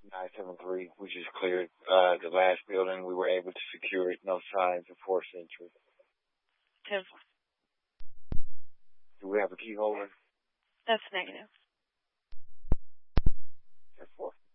973. We just cleared the last building. We were able to secure it. No signs of forced entry. 10-4. Do we have a key holder? That's negative. 10-4.